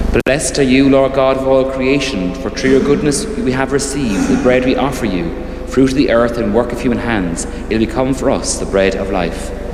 Blessed are you, Lord God of all creation, for through your goodness we have received the bread we offer you, fruit of the earth and work of human hands. It will become for us the bread of life.